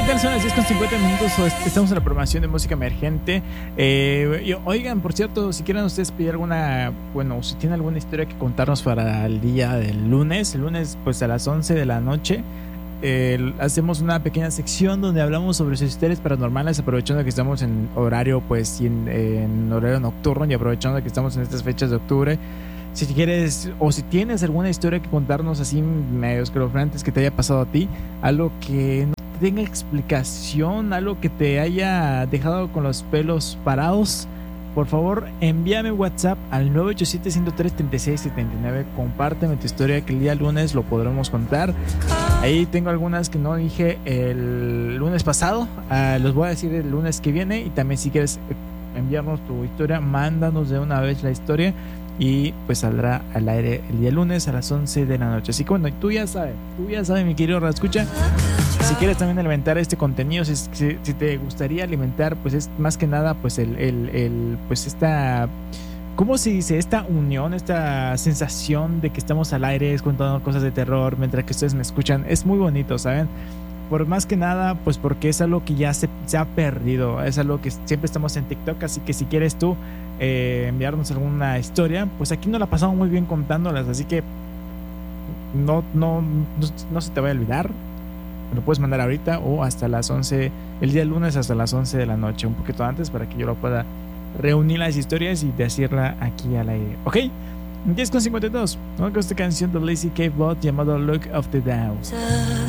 tal? Son las 10:50 Estamos en la programación de música emergente. Oigan, por cierto, si quieren ustedes pedir alguna, bueno, si tienen alguna historia que contarnos para el día del lunes, el lunes pues a las 11 de la noche, hacemos una pequeña sección donde hablamos sobre sus historias paranormales, aprovechando que estamos en horario pues en horario nocturno y aprovechando que estamos en estas fechas de octubre. Si quieres o si tienes alguna historia que contarnos así medio escalofriantes que te haya pasado a ti, algo que no tenga explicación, algo que te haya dejado con los pelos parados, por favor envíame WhatsApp al 987-103-3679. Compárteme tu historia que el día lunes lo podremos contar. Ahí tengo algunas que no dije el lunes pasado, los voy a decir el lunes que viene. Y también si quieres enviarnos tu historia, mándanos de una vez la historia y pues saldrá al aire el día lunes a las 11 de la noche. Así que bueno, tú ya sabes, mi querido Radescucha, si quieres también alimentar este contenido, si te gustaría alimentar, pues es más que nada pues pues esta, ¿cómo se dice? Esta unión, esta sensación de que estamos al aire contando cosas de terror mientras que ustedes me escuchan, es muy bonito, ¿saben? Por más que nada, pues porque es algo que ya se ha perdido, es algo que siempre estamos en TikTok, así que si quieres tú enviarnos alguna historia, pues aquí nos la pasamos muy bien contándolas, así que no se te vaya a olvidar. Lo puedes mandar ahorita o hasta las 11, el día lunes hasta las 11 de la noche, un poquito antes, para que yo lo pueda reunir las historias y decirla aquí al aire. ¿Ok? 10:52, ¿no? Con esta canción de Lazy Cave Bot llamado Look of the Down.